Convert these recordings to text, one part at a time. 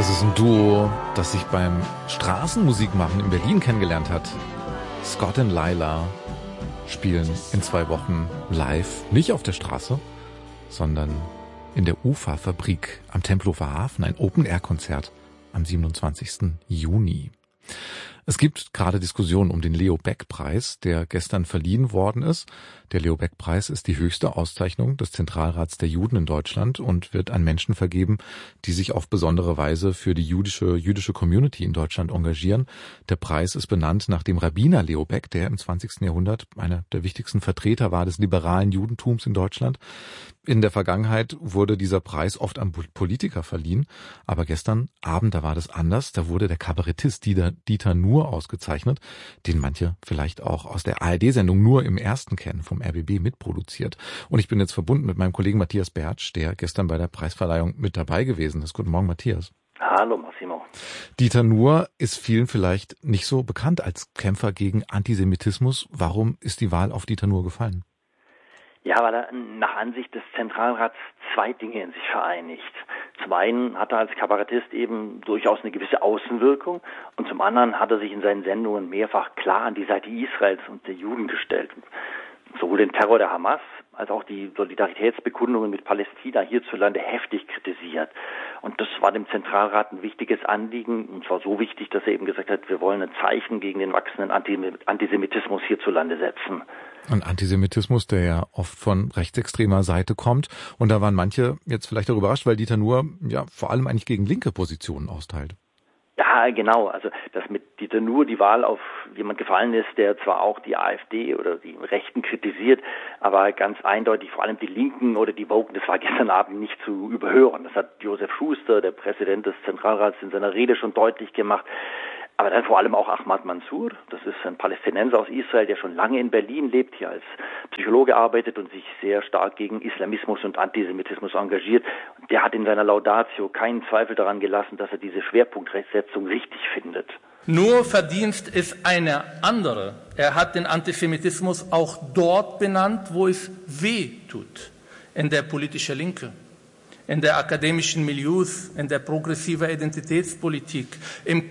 Das ist ein Duo, das sich beim Straßenmusikmachen in Berlin kennengelernt hat. Scott und Laila spielen in 2 Wochen live, nicht auf der Straße, sondern in der UFA-Fabrik am Tempelhofer Hafen, ein Open-Air-Konzert am 27. Juni. Es gibt gerade Diskussionen um den Leo-Baeck-Preis, der gestern verliehen worden ist. Der Leo-Baeck-Preis ist die höchste Auszeichnung des Zentralrats der Juden in Deutschland und wird an Menschen vergeben, die sich auf besondere Weise für die jüdische Community in Deutschland engagieren. Der Preis ist benannt nach dem Rabbiner Leo Baeck, der im 20. Jahrhundert einer der wichtigsten Vertreter war des liberalen Judentums in Deutschland. In der Vergangenheit wurde dieser Preis oft an Politiker verliehen, aber gestern Abend, da war das anders. Da wurde der Kabarettist Dieter Nuhr ausgezeichnet, den manche vielleicht auch aus der ARD-Sendung Nur im Ersten kennen, vom RBB mitproduziert. Und ich bin jetzt verbunden mit meinem Kollegen Matthias Bertsch, der gestern bei der Preisverleihung mit dabei gewesen ist. Guten Morgen, Matthias. Hallo, Massimo. Dieter Nuhr ist vielen vielleicht nicht so bekannt als Kämpfer gegen Antisemitismus. Warum ist die Wahl auf Dieter Nuhr gefallen? Ja, weil er nach Ansicht des Zentralrats 2 Dinge in sich vereinigt. Zum einen hat er als Kabarettist eben durchaus eine gewisse Außenwirkung und zum anderen hat er sich in seinen Sendungen mehrfach klar an die Seite Israels und der Juden gestellt. Sowohl den Terror der Hamas als auch die Solidaritätsbekundungen mit Palästina hierzulande heftig kritisiert. Und das war dem Zentralrat ein wichtiges Anliegen, und zwar so wichtig, dass er eben gesagt hat, wir wollen ein Zeichen gegen den wachsenden Antisemitismus hierzulande setzen. Ein Antisemitismus, der ja oft von rechtsextremer Seite kommt. Und da waren manche jetzt vielleicht auch überrascht, weil Dieter Nuhr ja vor allem eigentlich gegen linke Positionen austeilt. Ja, genau. Also, dass mit Dieter Nuhr die Wahl auf jemand gefallen ist, der zwar auch die AfD oder die Rechten kritisiert, aber ganz eindeutig vor allem die Linken oder die Woken, das war gestern Abend nicht zu überhören. Das hat Josef Schuster, der Präsident des Zentralrats, in seiner Rede schon deutlich gemacht. Aber dann vor allem auch Ahmad Mansour, das ist ein Palästinenser aus Israel, der schon lange in Berlin lebt, hier als Psychologe arbeitet und sich sehr stark gegen Islamismus und Antisemitismus engagiert. Der hat in seiner Laudatio keinen Zweifel daran gelassen, dass er diese Schwerpunktsetzung richtig findet. Nur Verdienst ist eine andere. Er hat den Antisemitismus auch dort benannt, wo es weh tut, in der politischen Linke, in der akademischen Milieus, in der progressiven Identitätspolitik, im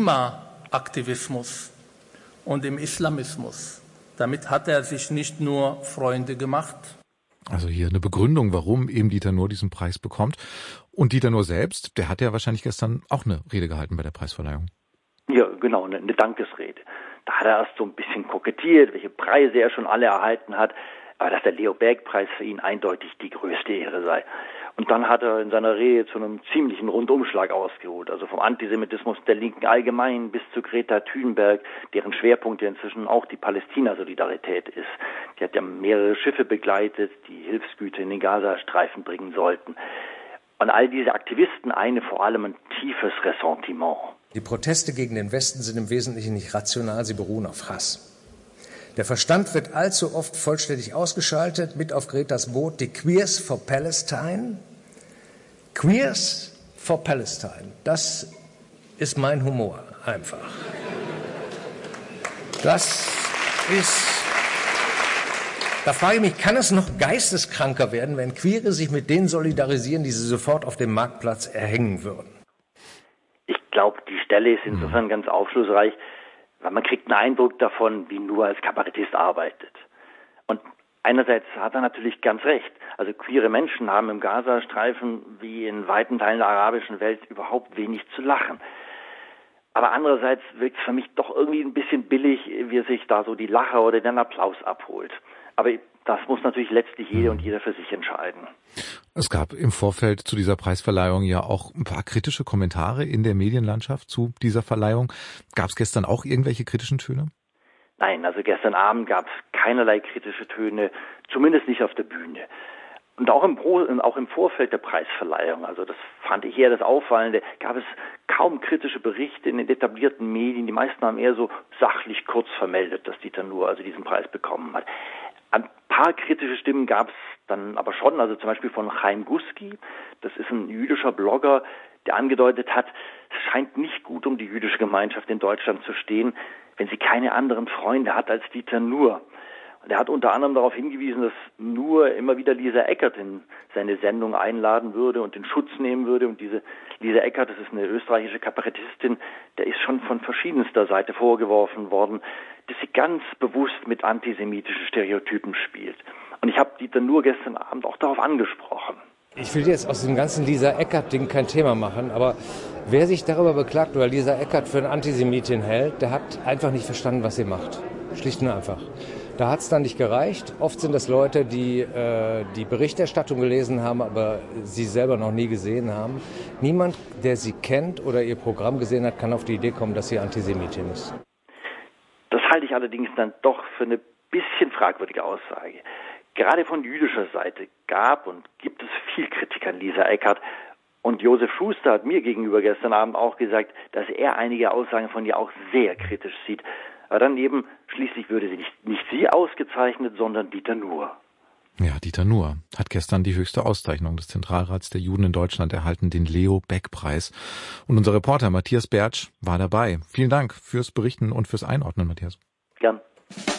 Klimaaktivismus und im Islamismus. Damit hat er sich nicht nur Freunde gemacht. Also hier eine Begründung, warum eben Dieter Nuhr diesen Preis bekommt. Und Dieter Nuhr selbst, der hat ja wahrscheinlich gestern auch eine Rede gehalten bei der Preisverleihung. Ja, genau, eine Dankesrede. Da hat er erst so ein bisschen kokettiert, welche Preise er schon alle erhalten hat, aber dass der Leo-Baeck-Preis für ihn eindeutig die größte Ehre sei. Und dann hat er in seiner Rede zu einem ziemlichen Rundumschlag ausgeholt, also vom Antisemitismus der Linken allgemein bis zu Greta Thunberg, deren Schwerpunkt ja inzwischen auch die Palästina-Solidarität ist. Die hat ja mehrere Schiffe begleitet, die Hilfsgüter in den Gazastreifen bringen sollten. Und all diese Aktivisten eine vor allem ein tiefes Ressentiment. Die Proteste gegen den Westen sind im Wesentlichen nicht rational, sie beruhen auf Hass. Der Verstand wird allzu oft vollständig ausgeschaltet. Mit auf Gretas Boot die Queers for Palestine. Queers for Palestine. Das ist mein Humor, einfach. Das ist... Da frage ich mich, kann es noch geisteskranker werden, wenn Queere sich mit denen solidarisieren, die sie sofort auf dem Marktplatz erhängen würden? Ich glaube, die Stelle ist insofern ganz aufschlussreich, weil man kriegt einen Eindruck davon, wie Nuhr als Kabarettist arbeitet. Und einerseits hat er natürlich ganz recht. Also queere Menschen haben im Gazastreifen wie in weiten Teilen der arabischen Welt überhaupt wenig zu lachen. Aber andererseits wirkt es für mich doch irgendwie ein bisschen billig, wie er sich da so die Lacher oder den Applaus abholt. Aber das muss natürlich letztlich jeder und jeder für sich entscheiden. Es gab im Vorfeld zu dieser Preisverleihung ja auch ein paar kritische Kommentare in der Medienlandschaft zu dieser Verleihung. Gab es gestern auch irgendwelche kritischen Töne? Nein, also gestern Abend gab es keinerlei kritische Töne, zumindest nicht auf der Bühne. Und auch im Vorfeld der Preisverleihung, also das fand ich eher das Auffallende, gab es kaum kritische Berichte in den etablierten Medien. Die meisten haben eher so sachlich kurz vermeldet, dass Dieter Nuhr also diesen Preis bekommen hat. Ein paar kritische Stimmen gab es dann aber schon, also zum Beispiel von Chaim Guski, das ist ein jüdischer Blogger, der angedeutet hat, es scheint nicht gut um die jüdische Gemeinschaft in Deutschland zu stehen, wenn sie keine anderen Freunde hat als Dieter Nuhr. Er hat unter anderem darauf hingewiesen, dass nur immer wieder Lisa Eckert in seine Sendung einladen würde und in Schutz nehmen würde. Und diese Lisa Eckert, das ist eine österreichische Kabarettistin, der ist schon von verschiedenster Seite vorgeworfen worden, dass sie ganz bewusst mit antisemitischen Stereotypen spielt. Und ich habe Dieter Nuhr gestern Abend auch darauf angesprochen. Ich will jetzt aus dem ganzen Lisa Eckert-Ding kein Thema machen, aber wer sich darüber beklagt oder Lisa Eckert für eine Antisemitin hält, der hat einfach nicht verstanden, was sie macht. Schlicht und einfach. Da hat es dann nicht gereicht. Oft sind das Leute, die die Berichterstattung gelesen haben, aber sie selber noch nie gesehen haben. Niemand, der sie kennt oder ihr Programm gesehen hat, kann auf die Idee kommen, dass sie Antisemitin ist. Das halte ich allerdings dann doch für eine bisschen fragwürdige Aussage. Gerade von jüdischer Seite gab und gibt es viel Kritik an Lisa Eckert. Und Josef Schuster hat mir gegenüber gestern Abend auch gesagt, dass er einige Aussagen von ihr auch sehr kritisch sieht. Aber dann eben, schließlich würde sie nicht sie ausgezeichnet, sondern Dieter Nuhr. Ja, Dieter Nuhr hat gestern die höchste Auszeichnung des Zentralrats der Juden in Deutschland erhalten, den Leo-Beck-Preis. Und unser Reporter Matthias Bertsch war dabei. Vielen Dank fürs Berichten und fürs Einordnen, Matthias. Gern.